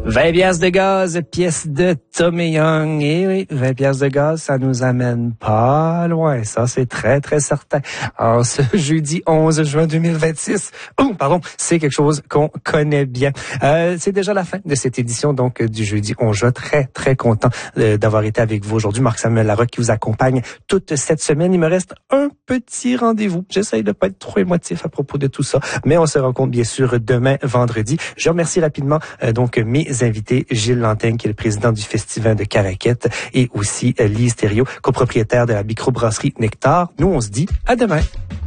20 piastres de gaz, pièce de Tommy Young. Et oui, 20 piastres de gaz, ça nous amène pas loin. Ça, c'est très, très certain. Alors, ce jeudi 11 juin 2026, c'est quelque chose qu'on connaît bien. C'est déjà la fin de cette édition, donc, du jeudi 11 juin. Très, très content d'avoir été avec vous aujourd'hui. Marc-Samuel Larocque qui vous accompagne toute cette semaine. Il me reste un petit rendez-vous. J'essaye de pas être trop émotif à propos de tout ça, mais on se rencontre bien sûr demain, vendredi. Je remercie rapidement, donc, mes invités, Gilles Lantaigne, qui est le président du Festival de Caraquette, et aussi Lise Thériault, copropriétaire de la microbrasserie Nectar. Nous, on se dit à demain.